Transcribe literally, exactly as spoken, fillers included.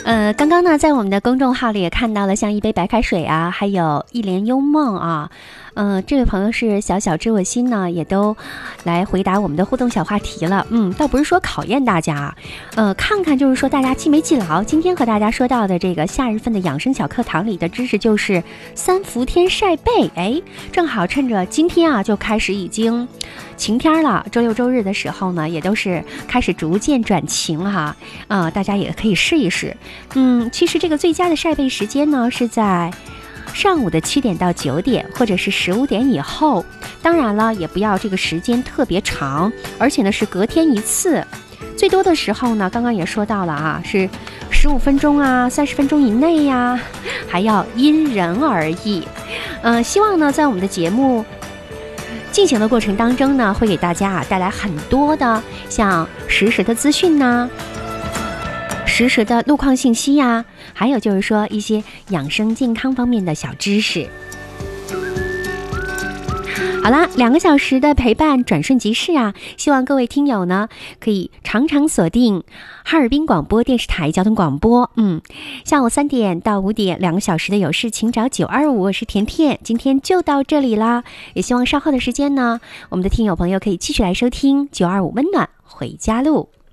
呃，刚刚呢，在我们的公众号里也看到了像一杯白开水啊，还有一帘幽梦啊。嗯、呃，这位朋友是小小知我心呢，也都来回答我们的互动小话题了。嗯，倒不是说考验大家啊，呃，看看就是说大家记没记牢。今天和大家说到的这个夏日份的养生小课堂里的知识就是三伏天晒背。哎，正好趁着今天啊，就开始已经晴天了，周六周日的时候呢，也都是开始逐渐转晴哈。呃，大家也可以试一试。嗯，其实这个最佳的晒背时间呢，是在上午的七点到九点，或者是十五点以后。当然了，也不要这个时间特别长，而且呢是隔天一次。最多的时候呢，刚刚也说到了啊，是十五分钟啊，三十分钟以内呀，还要因人而异。嗯、呃，希望呢，在我们的节目进行的过程当中呢，会给大家啊带来很多的像实时的资讯呐、实时的路况信息呀，还有就是说一些养生健康方面的小知识。好啦，两个小时的陪伴转瞬即逝啊！希望各位听友呢可以常常锁定哈尔滨广播电视台交通广播。嗯，下午三点到五点两个小时的有事请找九二五，我是甜甜，今天就到这里啦。也希望稍后的时间呢，我们的听友朋友可以继续来收听九二五温暖回家路。